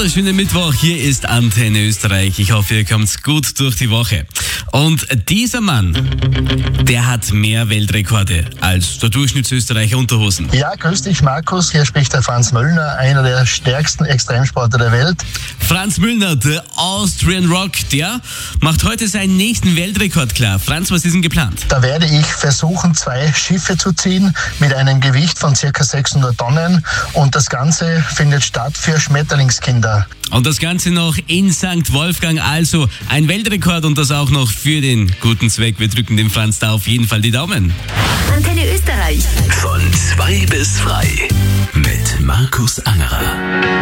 wunderschönen Mittwoch. Hier ist Antenne Österreich. Ich hoffe, ihr kommt gut durch die Woche. Und dieser Mann, der hat mehr Weltrekorde als der Durchschnittsösterreicher Unterhosen. Ja, grüß dich Markus, hier spricht der Franz Müllner, einer der stärksten Extremsportler der Welt. Franz Müllner, der Austrian Rock, der macht heute seinen nächsten Weltrekord klar. Franz, was ist denn geplant? Da werde ich versuchen, 2 Schiffe zu ziehen mit einem Gewicht von ca. 600 Tonnen und das Ganze findet statt für Schmetterlingskinder. Und das Ganze noch in St. Wolfgang, also ein Weltrekord und das auch noch für den guten Zweck. Wir drücken dem Franz da auf jeden Fall die Daumen. Antenne Österreich. Von 2 bis frei mit Markus Angerer.